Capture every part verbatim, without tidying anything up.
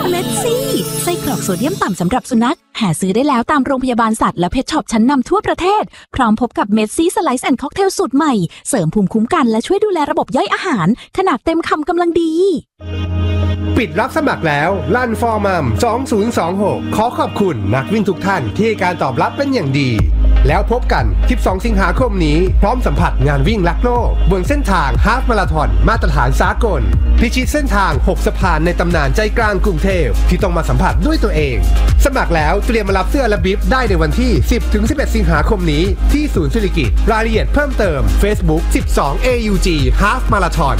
เมดซี่ไส้กรอกโซเดียมต่ำสำหรับสุนัขหาซื้อได้แล้วตามโรงพยาบาลสัตว์และเพทช็อปชั้นนำทั่วประเทศพร้อมพบกับเมดซี่สไลซ์แอนด์ค็อกเทลสูตรใหม่เสริมภูมิคุ้มกันและช่วยดูแลระบบย่อยอาหารขนาดเต็มคำกำลังดีปิดรับสมัครแล้วลั่นฟอร์มัมสองพันยี่สิบหกขอขอบคุณนักวิ่งทุกท่านที่ให้การตอบรับเป็นอย่างดีแล้วพบกันสิบสองสิงหาคมนี้พร้อมสัมผัสงานวิ่งรักโลกบนเส้นทางฮาล์ฟมาราธอนมาตรฐานสากลพิชิตเส้นทางหกสะพานในตำนานใจกลางกรุงเทพที่ต้องมาสัมผัสด้วยตัวเองสมัครแล้วเตรียมมารับเสื้อและบิ๊บได้ในวันที่ สิบถึงสิบเอ็ด สิงหาคมนี้ที่ศูนย์เศรษฐกิจรายละเอียดเพิ่มเติม Facebook สิบสอง เอ ยู จี Half Marathon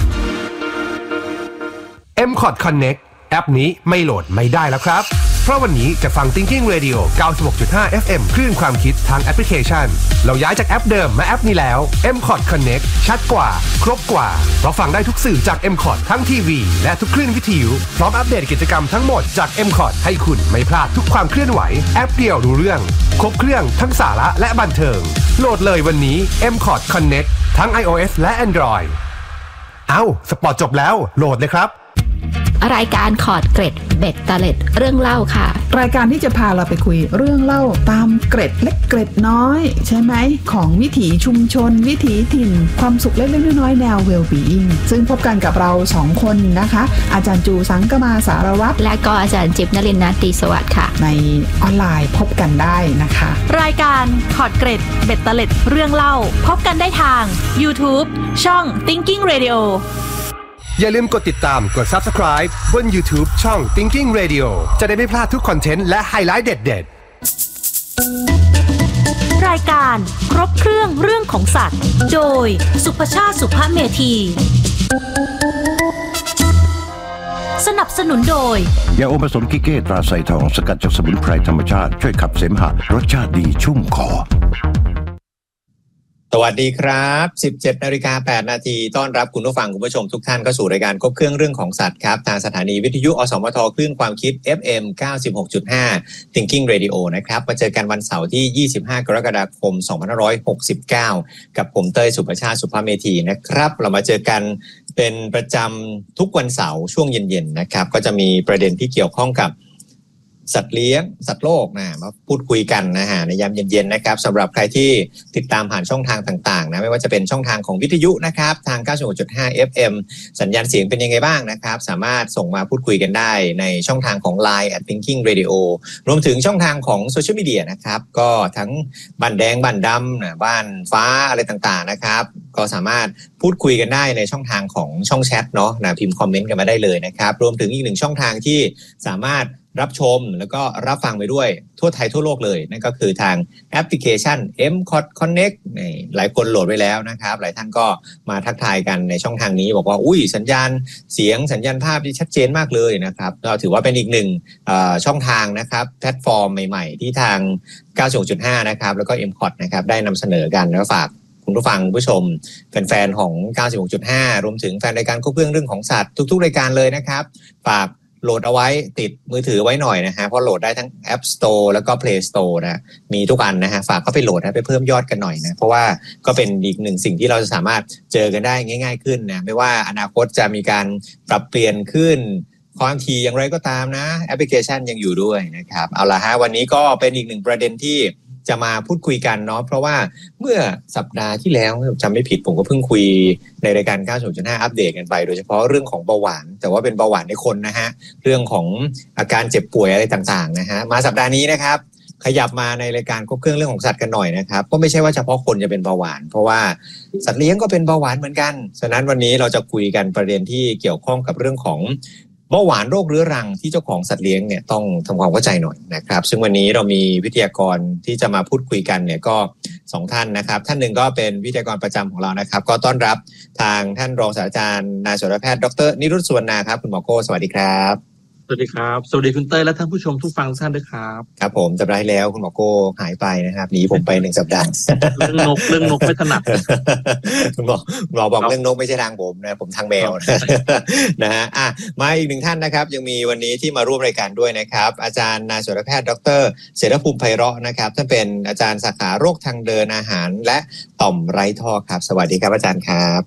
เอ็ม ซี โอ ที Connect แอปนี้ไม่โหลดไม่ได้แล้วครับเพราะวันนี้จะฟัง Thinking Radio เก้าสิบหกจุดห้า เอฟ เอ็ม คลื่นความคิดทางแอปพลิเคชันเราย้ายจากแอปเดิมมาแอปนี้แล้ว เอ็ม ซี โอ ที Connect ชัดกว่าครบกว่าเพราะฟังได้ทุกสื่อจาก เอ็ม ซี โอ ที ทั้งทีวีและทุกคลื่นวิทยุพร้อมอัปเดตกิจกรรมทั้งหมดจาก เอ็ม ซี โอ ที ให้คุณไม่พลาดทุกความเคลื่อนไหวแอปเดียวรู้เรื่องครบเครื่องทั้งสาระและบันเทิงโหลดเลยวันนี้ เอ็ม ซี โอ ที Connect ทั้ง iOS และ Android เอ้าสปอร์ตจบแล้วโหลดเลยครับรายการคอร์ดเกร็ดเบ็ดตะเล็ดเรื่องเล่าค่ะรายการที่จะพาเราไปคุยเรื่องเล่าตามเกร็ดเล็กเกร็ดน้อยใช่ไหมของวิถีชุมชนวิถีถิ่นความสุขเล็กๆน้อยๆแนว well-being ซึ่งพบกันกับเราสองคนนะคะอาจารย์จูสังกมาสารวัตรและก็อาจารย์จิ๊บนฤมลนาฏตีสวัสดิ์ค่ะในออนไลน์พบกันได้นะคะรายการคอร์ดเกร็ดเบ็ดตะเล็ดเรื่องเล่าพบกันได้ทาง YouTube ช่อง Thinking Radio อย่าลืมกดติดตามกด Subscribe บน YouTube ช่อง Thinking Radio จะได้ไม่พลาดทุกคอนเทนต์และไฮไลท์เด็ดๆรายการครบเครื่องเรื่องของสัตว์โดยสุภชาติสุภเมธีสนับสนุนโดยยาอมผสมกิเก้ตราไซทองสกัดจากสมุนไพรธรรมชาติช่วยขับเสมหะรสชาติดีชุ่มคอสวัสดีครับ สิบเจ็ดนาฬิกาแปดนาทีต้อนรับคุณผู้ฟังคุณผู้ชมทุกท่านเข้าสู่รายการครบเครื่องเรื่องของสัตว์ครับทางสถานีวิทยุอสมทคลื่นความคิด เอฟ เอ็ม เก้าสิบหกจุดห้า Thinking Radio นะครับมาเจอกันวันเสาร์ที่ยี่สิบห้ากรกฎาคมสองพันห้าร้อยหกสิบเก้ากับผมเต้ยสุภชาติสุภเมธีนะครับเรามาเจอกันเป็นประจำทุกวันเสาร์ช่วงเย็นๆนะครับก็จะมีประเด็นที่เกี่ยวข้องกับสัตว์เลี้ยงสัตว์โลกนะมาพูดคุยกันนะฮะในยามเย็นๆนะครับสำหรับใครที่ติดตามผ่านช่องทางต่างๆนะไม่ว่าจะเป็นช่องทางของวิทยุนะครับทาง เก้าสิบหกจุดห้า เอฟ เอ็ม สัญญาณเสียงเป็นยังไงบ้างนะครับสามารถส่งมาพูดคุยกันได้ในช่องทางของ ไลน์ แอท Thinking Radio รวมถึงช่องทางของโซเชียลมีเดียนะครับก็ทั้งบ้านแดงบ้านดำนะบ้านฟ้าอะไรต่างๆนะครับก็สามารถพูดคุยกันได้ในช่องทางของช่องแชทเนาะนะพิมพ์คอมเมนต์กันมาได้เลยนะครับรวมถึงอีกหนึ่งช่องทางที่สามารถรับชมแล้วก็รับฟังไปด้วยทั่วไทยทั่วโลกเลยนั่นก็คือทางแอปพลิเคชัน เอ็ม ซี โอ ที Connect นี่หลายคนโหลดไว้แล้วนะครับหลายท่านก็มาทักทายกันในช่องทางนี้บอกว่าอุ้ยสัญญาณเสียงสัญญาณภาพที่ชัดเจนมากเลยนะครับเราถือว่าเป็นอีกหนึ่งช่องทางนะครับแพลตฟอร์มใหม่ๆที่ทาง เก้าสิบหกจุดห้า นะครับแล้วก็ เอ็ม ซี โอ ที นะครับได้นำเสนอกันแล้วฝากคุณผู้ฟังผู้ชมแฟนๆของ เก้าสิบหกจุดห้า รวมถึงแฟนรายการครบเครื่องเรื่องของสัตว์ทุกๆรายการเลยนะครับฝากโหลดเอาไว้ติดมือถือไว้หน่อยนะฮะเพราะโหลดได้ทั้ง App Store แล้วก็ Play Store นะมีทุกอันนะฮะฝากเข้าไปโหลดนะไปเพิ่มยอดกันหน่อยนะเพราะว่าก็เป็นอีกหนึ่งสิ่งที่เราจะสามารถเจอกันได้ง่ายๆขึ้นนะไม่ว่าอนาคตจะมีการปรับเปลี่ยนขึ้นความถี่อย่างไรก็ตามนะแอปพลิเคชันยังอยู่ด้วยนะครับเอาล่ะฮะวันนี้ก็เป็นอีกหนึ่งประเด็นที่จะมาพูดคุยกันเนาะเพราะว่าเมื่อสัปดาห์ที่แล้วจำไม่ผิดผมก็เพิ่งคุยในรายการ เก้าสิบหกจุดห้า อัปเดตกันไปโดยเฉพาะเรื่องของเบาหวานแต่ว่าเป็นเบาหวานในคนนะฮะเรื่องของอาการเจ็บป่วยอะไรต่างๆนะฮะมาสัปดาห์นี้นะครับขยับมาในรายการครบเครื่องเรื่องของสัตว์กันหน่อยนะครับก็ไม่ใช่ว่าเฉพาะคนจะเป็นเบาหวานเพราะว่าสัตว์เลี้ยงก็เป็นเบาหวานเหมือนกันฉะนั้นวันนี้เราจะคุยกันประเด็นที่เกี่ยวข้องกับเรื่องของเบาหวานโรคเรื้อรังที่เจ้าของสัตว์เลี้ยงเนี่ยต้องทำความเข้าใจหน่อยนะครับซึ่งวันนี้เรามีวิทยากรที่จะมาพูดคุยกันเนี่ยก็สองท่านนะครับท่านหนึ่งก็เป็นวิทยากรประจำของเรานะครับก็ต้อนรับทางท่านรองศาสตราจารย์นายสัตวแพทย์ดร.นิรุต สุวรรณาครับคุณหมอโก้สวัสดีครับสวัสดีครับสวัสดีคุณเต้ยและท่านผู้ชมทุกฟังท่านด้วยครับครับผมสัปดาห์ที่แล้วคุณหมอโก้หายไปนะครับหนีผมไปหนึ่งสัปดาห์เรื่องนกเรื่องนกไม่ถนัดคุณหมอหมอบอกเรื่องนกไม่ใช่ทางผมนะผมทางแมวนะฮะอ่ะมาอีกหนึ่งท่านนะครับยังมีวันนี้ที่มาร่วมรายการด้วยนะครับอาจารย์นายสัตวแพทย์ดร.เสรภูมิไพเราะนะครับท่านเป็นอาจารย์สาขาโรคทางเดินอาหารและต่อมไร้ท่อครับสวัสดีครับอาจารย์ครับ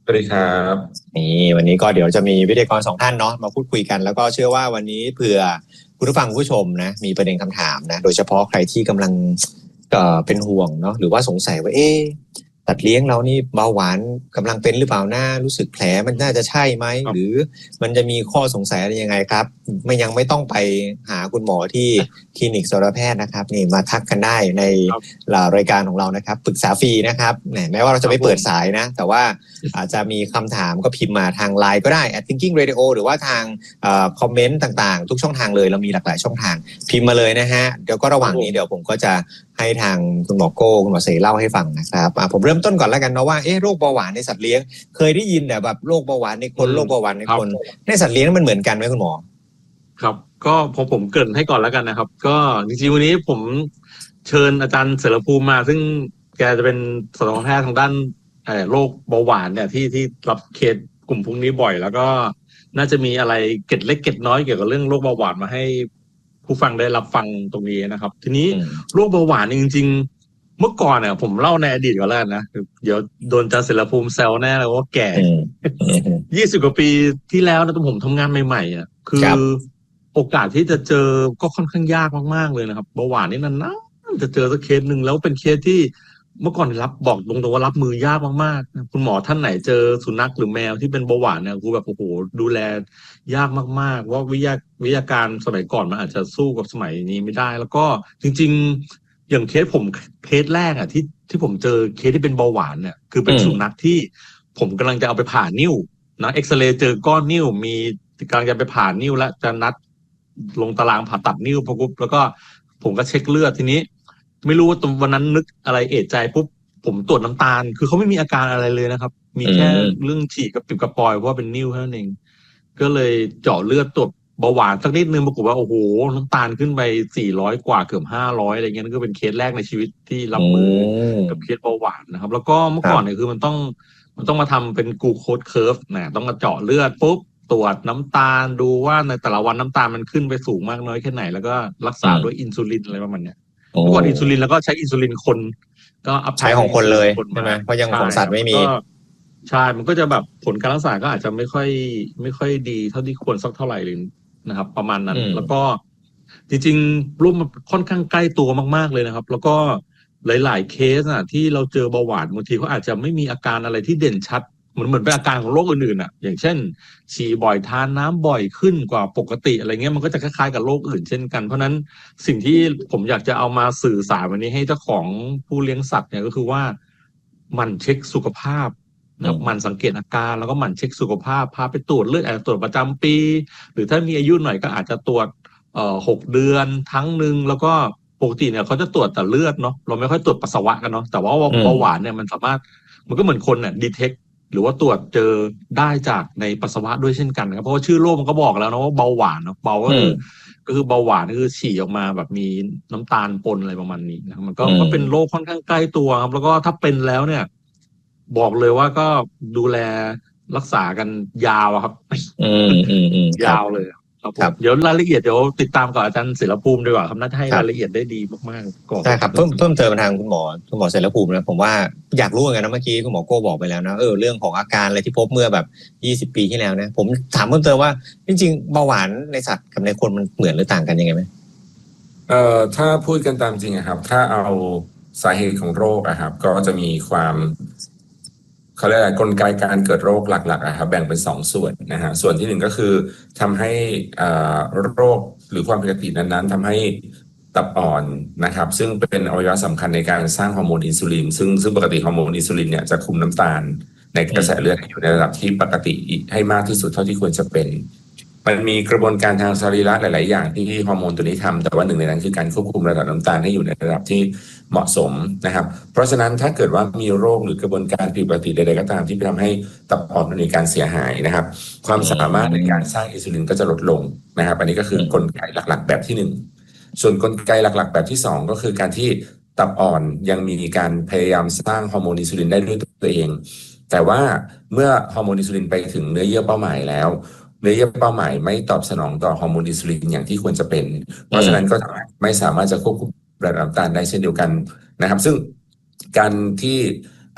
สวัสดีครับนี่วันนี้ก็เดี๋ยวจะมีวิทยากรสองท่านเนาะมาพูดคุยกันแล้วก็เชื่อว่าวันนี้เผื่อคุณผู้ฟังผู้ชมนะมีประเด็นคำถามนะโดยเฉพาะใครที่กำลังเอ่อเป็นห่วงเนาะหรือว่าสงสัยว่าเอ๊ะสัตว์เลี้ยงเรานี่เบาหวานกำลังเป็นหรือเปล่านะรู้สึกแผลมันน่าจะใช่ไหมหรือมันจะมีข้อสงสัยอะไรยังไงครับไม่ยังไม่ต้องไปหาคุณหมอที่คลินิกศัลยแพทย์นะครับนี่มาทักกันได้ในรายการของเรานะครับปรึกษาฟรีนะครับแม้ว่าเราจะไม่เปิดสายนะแต่ว่าอาจจะมีคำถามก็พิมพ์มาทาง ไลน์ ก็ได้ แอท thinking radio หรือว่าทางคอมเมนต์ต่างๆทุกช่องทางเลยเรามีหลากหลายช่องทางพิมพ์มาเลยนะฮะเดี๋ยวก็ระหว่างนี้เดี๋ยวผมก็จะให้ทางคุณหมอโก้คุณหมอเสเล่าให้ฟังนะครับผมเริ่มต้นก่อนแล้วกันเนาะว่าเอ๊ะโรคเบาหวานในสัตว์เลี้ยงเคยได้ยินแต่แบบโรคเบาหวานในคนโรคเบาหวานในคนในสัตว์เลี้ยงมันเหมือนกันไหมคุณหมอครับก็พอผมเกริ่นให้ก่อนแล้วกันนะครับก็จริงๆวันนี้ผมเชิญอาจารย์เสรภูมิมาซึ่งแกจะเป็นสัตวแพทย์ทางด้านโรคเบาหวานเนี่ยที่ที่รับเคสกลุ่มพวกนี้บ่อยแล้วก็น่าจะมีอะไรเกร็ดเล็กเกร็ดน้อยเกี่ยวกับเรื่องโรคเบาหวานมาให้ผู้ฟังได้รับฟังตรงนี้นะครับทีนี้โรคเบาหวานจริงๆเมื่อก่อนเนี่ยผมเล่าในอดีตก่อนแล้วนะเดี๋ยวโดนอาจารย์เสรภูมิแซวแน่เลยว่าแก่ ยี่สิบ กว่าปีที่แล้วนะตอนผมทำงานใหม่ๆอ่ะคือโอกาสที่จะเจอก็ค่อนข้างยากมากๆเลยนะครับเบาหวานนี่นานๆจะเจอสักเคสนึงแล้วเป็นเคสที่เมื่อก่อนรับบอกตรงๆว่ารับมือยากมากๆคุณหมอท่านไหนเจอสุนัขหรือแมวที่เป็นเบาหวานเนี่ยคือแบบโอ้โหดูแลยากมากๆว่าวิทยาวิทยาการสมัยก่อนมันอาจจะสู้กับสมัยนี้ไม่ได้แล้วก็จริงๆอย่างเคสผมเคสแรกอ่ะที่ที่ผมเจอเคสที่เป็นเบาหวานเนี่ยคือเป็นสุนัขที่ผมกำลังจะเอาไปผ่านิ้วนะเอ็กซเรย์เจอก้อนนิ้วมีกำลังจะไปผ่านิ้วแล้วจะนัดลงตารางผ่าตัดนิ้วพอปุ๊บแล้วก็ผมก็เช็คเลือดทีนี้ไม่รู้ว่าตอนวันนั้นนึกอะไรเอะใจปุ๊บผมตรวจน้ำตาลคือเขาไม่มีอาการอะไรเลยนะครับมีแค่เรื่องฉีกกระปิบกระปอยเพราะว่าเป็นนิ้วแค่นั้นเองก็เลยเจาะเลือดตรวจเบาหวานสักนิดนึงปรากฏว่าโอ้โหน้ำตาลขึ้นไปสี่ร้อยกว่าเกือบห้าร้อยอะไรเงี้ยนั่นก็เป็นเคสแรกในชีวิตที่รับมือกับเคสเบาหวานนะครับแล้วก็เมื่อก่อนเนี่ยคือมันต้องมันต้องมาทำเป็นกูโคดเคิร์ฟนะต้องมาเจาะเลือดปุ๊บตรวจน้ำตาลดูว่าในแต่ละวันน้ำตาลมันขึ้นไปสูงมากน้อยแค่ไหนแล้วก็รักษาด้วยอินซูลินอะไรประมาณเนี้ยเมื่อก่อนอินซูลินแล้วก็ใช้อินซูลินคนก็อัพใช้ของคนเลยใช่ไหมเพราะยังของสัตว์ไม่มีใช่มันก็จะแบบผลการรักษาก็อาจจะไม่ค่อยไม่ค่อยดีเท่าที่ควรสักเท่าไหร่เลยนะครับประมาณนั้นแล้วก็จริงๆรูปมันค่อนข้างใกล้ตัวมากๆเลยนะครับแล้วก็หลายๆเคสอ่ะที่เราเจอเบาหวานบางทีเขาอาจจะไม่มีอาการอะไรที่เด่นชัดเหมือนเหมือนเป็นอาการของโรคอื่นๆอ่ะอย่างเช่นฉี่บ่อยทานน้ำบ่อยขึ้นกว่าปกติอะไรเงี้ยมันก็จะคล้ายๆกับโรคอื่นเช่นกันเพราะนั้นสิ่งที่ผมอยากจะเอามาสื่อสารวันนี้ให้เจ้าของผู้เลี้ยงสัตว์เนี่ยก็คือว่ามันเช็คสุขภาพนะครับมันสังเกตอาการแล้วก็มันเช็คสุขภาพพาไปตรวจเลือดอาจจะตรวจประจำปีหรือถ้ามีอายุหน่อยก็อาจจะตรวจเอ่อหกเดือนครั้งนึงแล้วก็ปกติเนี่ยเขาจะตรวจแต่เลือดเนาะเราไม่ค่อยตรวจปัสสาวะกันเนาะแต่ว่าเบาหวานเนี่ยมันสามารถมันก็เหมือนคนเนี่ยดีเทคหรือว่าตรวจเจอได้จากในปัสสาวะด้วยเช่นกันครับเพราะว่าชื่อโรคมันก็บอกแล้วนะว่าเบาหวานเนาะเบาก็คือก็คือเบาหวานก็คือฉี่ออกมาแบบมีน้ำตาลปนอะไรประมาณนี้นะมันก็ก็เป็นโรคค่อนข้างใกล้ตัวครับแล้วก็ถ้าเป็นแล้วเนี่ยบอกเลยว่าก็ดูแลรักษากันยาวครับอืมอืมอืมยาวเลยครับเดี๋ยวรายละเอียดเดี๋ยวติดตามกับอาจารย์เสรภูมิดีกว่าครับน่าจะให้รายละเอียดได้ดีมากๆก่อนใช่ครับเพิ่มเพิ่มเติมทางคุณหมอคุณหมอเสรภูมินะผมว่าอยากรู้เหมือนกันนะเมื่อกี้คุณหมอโก้บอกไปแล้วนะเออเรื่องของอาการอะไรที่พบเมื่อแบบยี่สิบปีที่แล้วนะผมถามเพิ่มเติมว่าจริงๆเบาหวานในสัตว์กับในคนมันเหมือนหรือต่างกันยังไงไหมเอ่อถ้าพูดกันตามจริงอะครับถ้าเอาสาเหตุของโรคอะครับก็จะมีความเขาเรียกอะไรกลไกการเกิดโรคหลักๆนะครับแบ่งเป็นสองส่วนนะฮะส่วนที่หนึ่งก็คือทำให้โรคหรือความผิดปกตินั้นๆทำให้ตับอ่อนนะครับซึ่งเป็นอวัยวะสำคัญในการสร้างฮอร์โมนอินซูลินซึ่งซึ่งปกติฮอร์โมนอินซูลินเนี่ยจะคุมน้ำตาลในกระแสเลือดอยู่ในระดับที่ปกติให้มากที่สุดเท่าที่ควรจะเป็นมันมีกระบวนการทางสรีระหลายๆอย่างที่ฮอร์โมนตัวนี้ทำแต่ว่าหนึ่งในนั้นคือการควบคุมระดับน้ำตาลให้อยู่ในระดับที่เหมาะสมนะครับเพราะฉะนั้นถ้าเกิดว่ามีโรคหรือกระบวนการผิดปกติใดๆก็ตามที่ทำให้ตับอ่อนมีการเสียหายนะครับความสามารถในการสร้างอินซูลินก็จะลดลงนะครับอันนี้ก็คือกลไกหลักๆแบบที่หนึ่งส่วนกลไกหลักๆแบบที่สองก็คือการที่ตับอ่อนยังมีการพยายามสร้างฮอร์โมนอินซูลินได้ด้วยตัวเองแต่ว่าเมื่อฮอร์โมนอินซูลินไปถึงเนื้อเยื่อเป้าหมายแล้วเนื้อเยื่อเป้าหมายไม่ตอบสนองต่อฮอร์โมนอินซูลินอย่างที่ควรจะเป็นเพราะฉะนั้นก็ไม่สามารถจะควบคุมระดับน้ำตาลได้เช่นเดียวกันนะครับซึ่งการที่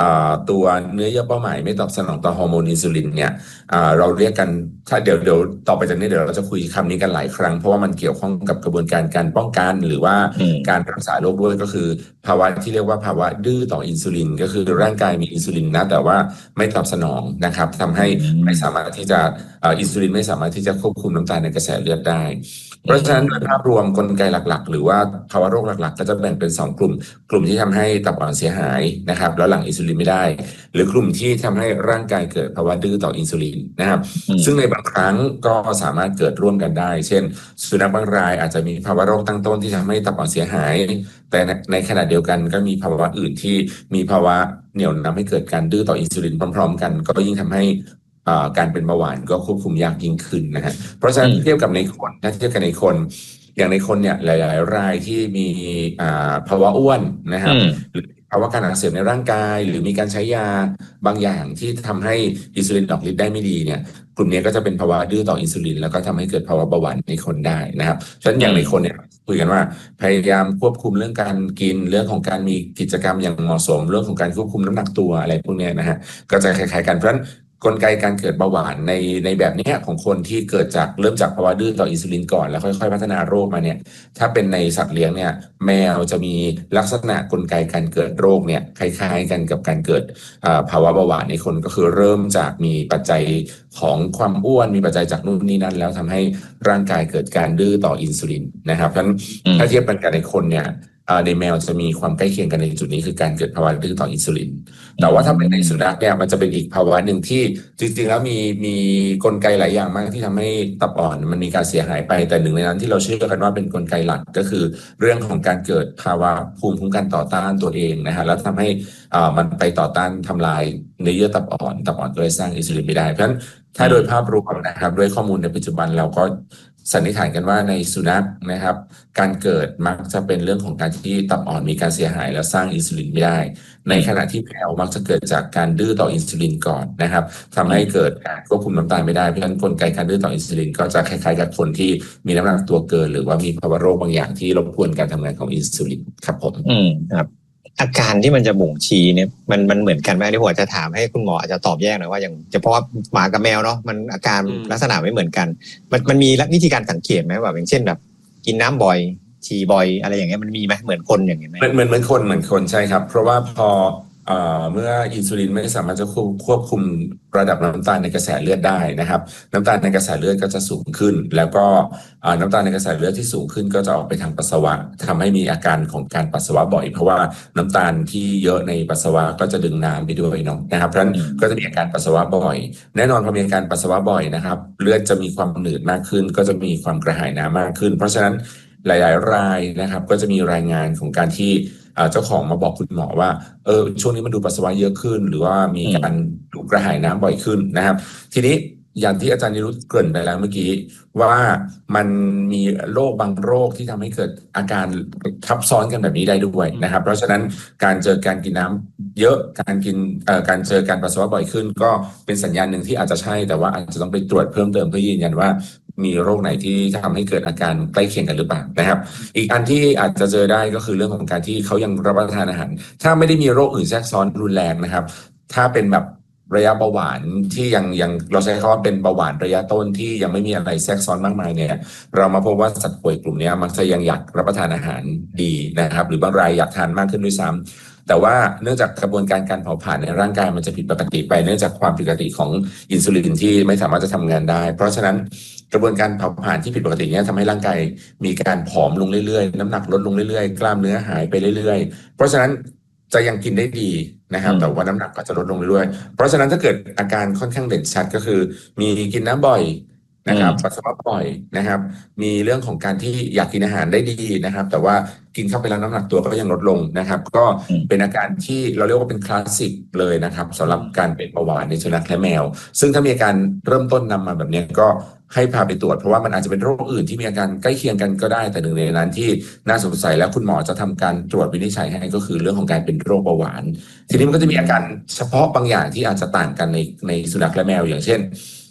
ตัวเนื้อเยื่อเป้าหมายไม่ตอบสนองต่อฮอร์โมนอินซูลินเนี่ยเราเรียกกันถ้าเดี๋ยวเดี๋ยวต่อไปจากนี้เดี๋ยวเราจะคุยคำนี้กันหลายครั้งเพราะว่ามันเกี่ยวข้องกับกระบวนการการป้องกันหรือว่าการรักษาโรคด้วยก็คือภาวะที่เรียกว่าภาวะดื้อต่ออินซูลินก็คือร่างกายมีอินซูลินนะแต่ว่าไม่ตอบสนองนะครับทำให้ไม่สามารถที่จะอินซูลินไม่สามารถที่จะควบคุมน้ำตาลในกระแสเลือดได้เพราะฉะนั้นโดยภาพรวมกลไกหลักๆหรือว่าภาวะโรคหลักๆก็จะแบ่งเป็นสองกลุ่มกลุ่มที่ทำให้ตับอ่อนเสียหายนะครับแล้วหลั่งอินซูลินไม่ได้หรือกลุ่มที่ทำให้ร่างกายเกิดภาวะดื้อต่ออินซูลินนะครับซึ่งในบางครั้งก็สามารถเกิดร่วมกันได้เช่นสุนัขบางรายอาจจะมีภาวะโรคตั้งต้นที่ทำให้ตับอ่อนเสียหายแต่ในขณะเดียวกันก็มีภาวะอื่นที่มีภาวะเหนี่ยวนำให้เกิดการดื้อต่ออินซูลินพร้อมๆกันก็ยิ่งทำให้การเป็นเบาหวานก็ควบคุมยากยิ่งขึ้นนะฮะเพราะฉะนั้นเทียบกับในคนถ้าเทียบกันในคนอย่างในคนเนี่ยหลายๆรายที่มีภาวะอ้วนนะครับหรือภาวะการอักเสบในร่างกายหรือมีการใช้ยาบางอย่างที่ทำให้อินซูลินออกฤทธิ์ได้ไม่ดีเนี่ยกลุ่มนี้ก็จะเป็นภาวะดื้อต่ออินซูลินแล้วก็ทำให้เกิดภาวะเบาหวานในคนได้นะครับฉะนั้นอย่างในคนเนี่ยคุยกันว่าพยายามควบคุมเรื่องการกินเรื่องของการมีกิจกรรมอย่างเหมาะสมเรื่องของการควบคุมน้ำหนักตัวอะไรพวกนี้นะฮะก็จะคล้ายๆกันเพราะฉะนั้นกลไกการเกิดเบาหวานในในแบบนี้ของคนที่เกิดจากเริ่มจากภาวะดื้อต่ออินซูลินก่อนแล้วค่อยๆพัฒนาโรคมาเนี่ยถ้าเป็นในสัตว์เลี้ยงเนี่ยแมวจะมีลักษณะกลไกการเกิดโรคเนี่ยคล้ายๆกันกับการเกิดภาวะเบาหวานในคนก็คือเริ่มจากมีปัจจัยของความอ้วนมีปัจจัยจากนู่นนี่นั่นแล้วทำให้ร่างกายเกิดการดื้อต่ออินซูลินนะครับเพราะฉะนั้นถ้าเทียบกันกับในคนเนี่ยในแมวจะมีความใกล้เคียงกันในจุดนี้คือการเกิดภาวะดื้อต่ออินซูลินแต่ว่าถ้าเป็นในสุนัขเนี่ยมันจะเป็นอีกภาวะหนึ่งที่จริงๆแล้วมีมีกลไกหลายอย่างมากที่ทำให้ตับอ่อนมันมีการเสียหายไปแต่หนึ่งในนั้นที่เราเชื่อกันว่าเป็นกลไกหลักก็คือเรื่องของการเกิดภาวะภูมิคุ้มกันต่อต้านตัวเองนะฮะแล้วทำให้อ่ามันไปต่อต้านทำลายเนื้อเยื่อตับอ่อนตับอ่อนก็เลยสร้างอินซูลินไม่ได้เพราะฉะนั้นถ้าโดยภาพรวมนะครับด้วยข้อมูลในปัจจุบันเราก็สันนิษฐานกันว่าในสุนัขนะครับการเกิดมักจะเป็นเรื่องของการที่ตับอ่อนมีการเสียหายแล้วสร้างอินซูลินไม่ได้ในขณะที่แมวมักจะเกิดจากการดื้อต่ออินซูลินก่อนนะครับทำให้เกิดการควบคุมน้ำตาลไม่ได้เพราะฉะนั้นกลไกการดื้อต่ออินซูลินก็จะคล้ายๆกับคนที่มีน้ำหนักตัวเกินหรือว่ามีภาวะโรคบางอย่างที่รบกวนการทำงานของอินซูลินครับผมอืมครับอาการที่มันจะบ่งชี้เนี่ยมันมันเหมือนกันไหมที่ผมจะถามให้คุณหมออาจจะตอบแยกหน่อยว่าอย่างเฉพาะหมากับแมวเนาะมันอาการลักษณะไม่เหมือนกันมันมันมีวิธีการสังเกตไหมแบบอย่างเช่นแบบกินน้ำบ่อยฉี่บ่อยอะไรอย่างเงี้ยมันมีไหมเหมือนคนอย่างเงี้ยไหมเหมือนเหมือนคนเหมือนคนใช่ครับเพราะว่าพอเมื่ออินซูลินไม่สามารถจะควบคุมระดับน้ำตาลในกระแสเลือดได้นะครับน้ำตาลในกระแสเลือดก็จะสูงขึ้นแล้วก็น้ำตาลในกระแสเลือดที่สูงขึ้นก็จะออกไปทางปัสสาวะทำให้มีอาการของการปัสสาวะบ่อยเพราะว่าน้ำตาลที่เยอะในปัสสาวะก็จะดึงน้ำไปด้วยเนาะนะครับเพราะฉะนั้นก็จะมีอาการปัสสาวะบ่อยแน่นอนพอมีอาการปัสสาวะบ่อยนะครับเลือดจะมีความหนืดมากขึ้นก็จะมีความกระหายน้ำมากขึ้นเพราะฉะนั้นหลายๆรายนะครับก็จะมีรายงานของการที่เจ้าของมาบอกคุณหมอว่าเออช่วงนี้มันดูปัสสาวะเยอะขึ้นหรือว่ามีการดูกระหายน้ำบ่อยขึ้นนะครับทีนี้อย่างที่อาจารย์นิรุตเกริ่นไปแล้วเมื่อกี้ว่ามันมีโรคบางโรคที่ทำให้เกิดอาการทับซ้อนกันแบบนี้ได้ด้วยนะครับเพราะฉะนั้นการเจอการกินน้ำเยอะการกินเอ่อการเจอการปัสสาวะบ่อยขึ้นก็เป็นสัญญาณหนึ่งที่อาจจะใช่แต่ว่าอาจจะต้องไปตรวจเพิ่มเติมเพื่อยืนยันว่ามีโรคไหนที่ทำให้เกิดอาการใกล้เคียงกันหรือเปล่านะครับอีกอันที่อาจจะเจอได้ก็คือเรื่องของการที่เขายังรับประทานอาหารถ้าไม่ได้มีโรคอื่นแทรกซ้อนรุนแรงนะครับถ้าเป็นแบบระยะเบาหวานที่ยังยังเราใช้คำว่าเป็นเบาหวานระยะต้นที่ยังไม่มีอะไรแทรกซ้อนมากมายเนี่ยเรามาพบว่าสัตว์ป่วยกลุ่มนี้มักจะยังอยากรับประทานอาหารดีนะครับหรือบางรายอยากทานมากขึ้นด้วยซ้ำแต่ว่าเนื่องจากกระบวนการการเผาผลาญในร่างกายมันจะผิดปกติไปเนื่องจากความผิดปกติของอินซูลินที่ไม่สามารถจะทำงานได้เพราะฉะนั้นกระบวนการเผาผลาญที่ผิดปกตินี้ทำให้ร่างกายมีการผอมลงเรื่อยๆน้ำหนักลดลงเรื่อยๆกล้ามเนื้อหายไปเรื่อยๆเพราะฉะนั้นจะยังกินได้ดีนะครับแต่ว่าน้ำหนักก็จะลดลงเรื่อยๆเพราะฉะนั้นถ้าเกิดอาการค่อนข้างเด่นชัดก็คือมีกินน้ำบ่อยนะครับปัสสาวะบ่อยนะครับมีเรื่องของการที่อยากกินอาหารได้ดีนะครับแต่ว่ากินเข้าไปแล้วน้ำหนักตัวก็ยังลดลงนะครับก็เป็นอาการที่เราเรียกว่าเป็นคลาสสิกเลยนะครับสำหรับการเป็นเบาหวานในสุนัขและแมวซึ่งถ้ามีอาการเริ่มต้นนำมาแบบนี้ก็ให้พาไปตรวจเพราะว่ามันอาจจะเป็นโรคอื่นที่มีอาการใกล้เคียงกันก็ได้แต่หนึ่งในนั้นที่น่าสงสัยแล้วคุณหมอจะทำการตรวจวินิจฉัยให้ก็คือเรื่องของการเป็นโรคเบาหวานทีนี้มันก็จะมีอาการเฉพาะบางอย่างที่อาจจะต่างกันในในสุนัขและแมวอย่างเช่น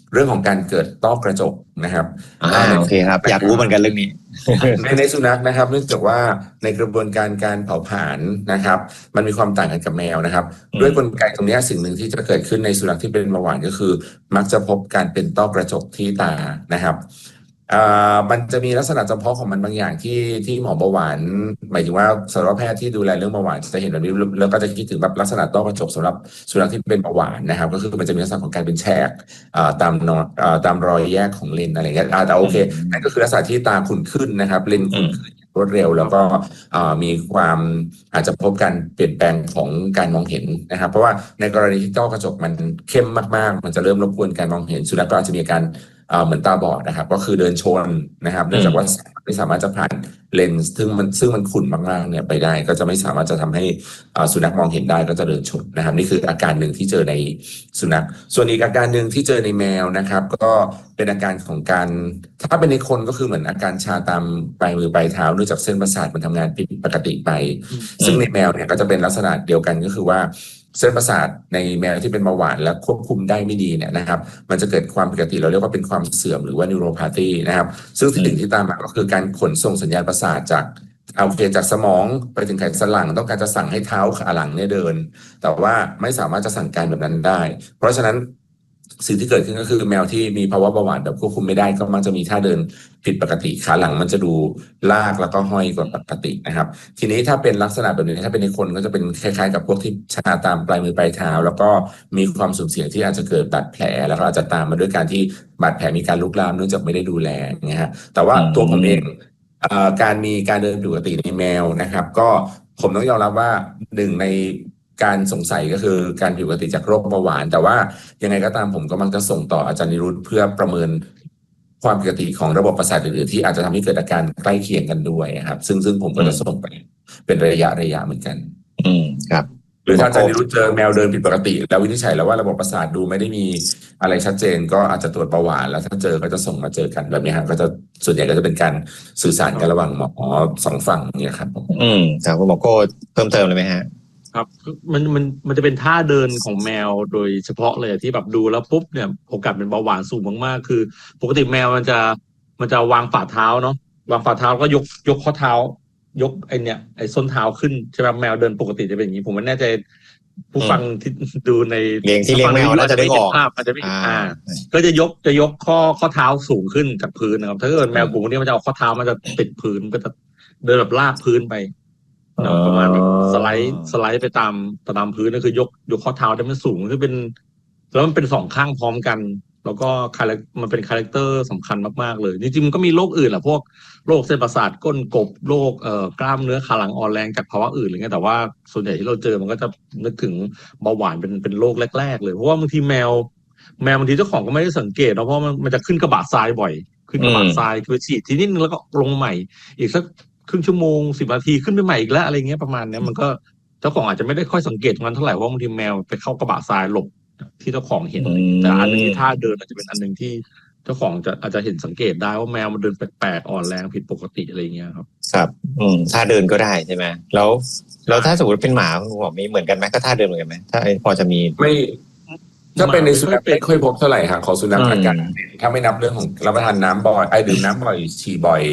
เรื่องของการเกิดต้อกระจกนะครับอ่าโอเคครับอยากรู้เหมือนกันเรื่องนี้ในในสุนัขนะครับเนื่องจากว่าในกระบวนการการเผาผลาญนะครับมันมีความต่างกันกับแมวนะครับด้วยกลไกตรงนี้สิ่งหนึ่งที่จะเกิดขึ้นในสุนัขที่เป็นเบาหวานก็คือมักจะพบการเป็นต้อกระจกที่ตานะครับอ่ามันจะมีลักษณะจำเพาะของมันบางอย่างที่ที่หมอเบาหวานหมายถึงว่าสัตวแพทย์ที่ดูแลเรื่องเบาหวานจะเห็นแบบนี้แล้วก็จะคิดถึงแบบลักษณะต้อกระจกสำหรับสุนัขที่เป็นเบาหวานนะครับก็คือมันจะมีลักษณะของการเป็นแฉกอ่าตามนตามรอยแยกของเลนอะไรเงี้ยแต่โอเคนั่นก็คือลักษณะที่ตาขุ่นขึ้นนะครับเลนขุ่นขึ้นรวดเร็วแล้วก็มีความอาจจะพบการเปลี่ยนแปลงของการมองเห็นนะครับเพราะว่าในกรณีที่ต้อกระจกมันเข้มมากๆมันจะเริ่มรบกวนการมองเห็นสุนัขก็อาจจะมีการเหมือนตาบอดนะครับก็คือเดินชนนะครับเนื่องจากว่าไม่สามารถจะผ่านเลนส์ซึ่งมันซึ่งมันขุ่นมากๆเนี่ยไปได้ก็จะไม่สามารถจะทำให้สุนัขมองเห็นได้ก็จะเดินชนนะครับนี่คืออาการหนึ่งที่เจอในสุนัขส่วนอีกอาการหนึ่งที่เจอในแมวนะครับก็เป็นอาการของการถ้าเป็นในคนก็คือเหมือนอาการชาตามปลายมือปลายเท้าเนื่องจากเส้นประสาทมันทำงานผิดปกติไปซึ่งในแมวเนี่ยก็จะเป็นลักษณะเดียวกันก็คือว่าเส้นประสาทในแมวที่เป็นเบาหวานและควบคุมได้ไม่ดีเนี่ยนะครับมันจะเกิดความผิดปกติเราเรียกว่าเป็นความเสื่อมหรือว่านิวโรพาธีนะครับซึ่งสิ่งที่ตามมาก็คือการขนส่งสัญญาณประสาทจากเอาเคจากสมองไปถึงไขสันหลังต้องการจะสั่งให้เท้าขาหลังเนี่ยเดินแต่ว่าไม่สามารถจะสั่งการแบบนั้นได้เพราะฉะนั้นสิ่งที่เกิดขึ้นก็คือแมวที่มีภาวะเบาหวานแบบควบคุมไม่ได้ก็มักจะมีท่าเดินผิดปกติขาหลังมันจะดูลากแล้วก็ห้อยกว่าปกตินะครับทีนี้ถ้าเป็นลักษณะแบบนี้ถ้าเป็นในคนก็จะเป็นคล้ายๆกับพวกที่ชาตามปลายมือปลายเท้าแล้วก็มีความสุ่มเสี่ยงที่อาจจะเกิดบาดแผลแล้วก็อาจจะตามมาด้วยการที่บาดแผลมีการลุกลามเนื่องจากไม่ได้ดูแลนะฮะแต่ว่าตัวผมเองการมีการเดินผิดปกติในแมวนะครับก็ผมต้องยอมรับว่าหนึ่งในการสงสัยก็คือการผิดปกติจากโรคเบาหวานแต่ว่ายังไงก็ตามผมก็มักจะส่งต่ออาจารย์นิรุตเพื่อประเมินความผิดปกติของระบบประสาทอื่นๆที่อาจจะทำให้เกิดอาการใกล้เคียงกันด้วยครับซึ่งซึ่งผมก็จะส่งไปเป็นระยะระยะเหมือนกันอืมครับหรือถ้าอาจารย์นิรุตเจอแมวเดินผิดปกติแล้ววินิจฉัยแล้วว่าระบบประสาทดูไม่ได้มีอะไรชัดเจนก็อาจจะตรวจเบาหวานแล้วถ้าเจอก็จะส่งมาเจอกันแบบนี้ครับก็จะส่วนใหญ่ก็จะเป็นการสื่อสารกันระหว่างหมอสองฝั่งเนี่ยครับอืมครับคุณหมอโก้เพิ่มเติมเลยไหมฮะครับมันมันมันจะเป็นท่าเดินของแมวโดยเฉพาะเลยที่แบบดูแล้วปุ๊บเนี่ยโอกาสเป็นเบาหวานสูงมากๆคือปกติแมวมันจะมันจะวางฝ่าเท้าเนาะวางฝ่าเท้าก็ยกยกข้อเท้ายกไอเนี่ยไอส้นเท้าขึ้นใช่ไหมแมวเดินปกติจะเป็นอย่างนี้ผมไม่แน่ใจผู้ฟังที่ดูในเลี้ยงที่เลี้ยงแมวน่าจะได้ออกภาพมันจะไม่อ่าก็จะยกจะยกข้อข้อเท้าสูงขึ้นจากพื้นนะครับถ้าเกิดแมวกลุ่มนี้มันจะเอาข้อเท้ามันจะติดพื้นก็จะเดินแบบลากพื้นไปประมาณแบบสไลด์สไลด์ไปตามตามพื้นก็คือยกยกข้อเท้าได้ไม่สูงคือเป็นแล้วมันเป็นสองข้างพร้อมกันแล้วก็คาแรคมันเป็นคาแรคเตอร์สำคัญมากๆเลยจริงๆมันก็มีโรคอื่นแหละพวกโรคเส้นประสาทก้นกบโรคเอ่อกล้ามเนื้อขาหลังอ่อนแรงจากภาวะอื่นอะไรเงี้ยแต่ว่าส่วนใหญ่ที่เราเจอมันก็จะนึกถึงเบาหวานเป็นเป็นโรคแรกๆเลยเพราะว่าบางทีแมวแมวบางทีเจ้าของก็ไม่ได้สังเกตเนาะเพราะมันมันจะขึ้นกระบะทรายบ่อยขึ้นกระบะทรายคือฉีดทีนิดนึงแล้วก็ลงใหม่อีกสักครึ่งชั่วโมงสิบนาทีขึ้นไปใหม่อีกแล้วอะไรเงี้ยประมาณนี้มันก็เจ้าของอาจจะไม่ได้ค่อยสังเกตมันเท่าไหร่เพราะบางทีแมวไปเข้ากระบะทรายหลบที่เจ้าของเห็นแต่อันนึงที่ท่าเดินอาจจะเป็นอันนึงที่เจ้าของจะอาจจะเห็นสังเกตได้ว่าแมวมันเดินแปลกๆอ่อนแรงผิดปกติอะไรเงี้ยครับครับอืมท่าเดินก็ได้ใช่ไหมแล้วแล้วถ้าสมมติเป็นหมาคุณหมอมีเหมือนกันไหมก็ท่าเดินเหมือนกันไหมถ้าพอจะมีไม่ถ้าเป็นในสุนัขไม่ค่อยพบเท่าไหร่ค่ะขอสุนัขอาการถ้าไม่นับเรื่องของรับประทานน้ำบ่อยไอดื่มน้ำบ่อยฉี่บ่อย